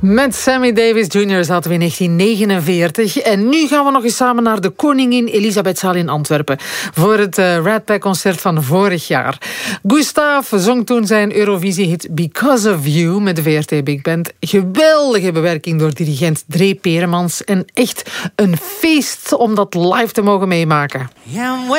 Met Sammy Davis Jr. zaten we in 1949. En nu gaan we nog eens samen naar de Koningin Elisabethzaal in Antwerpen. Voor het Rat Pack-concert van vorig jaar. Gustave zong toen zijn Eurovisie-hit Because of You met de VRT Big Band. Geweldige bewerking door dirigent Dree Peremans. En echt een feest om dat live te mogen meemaken.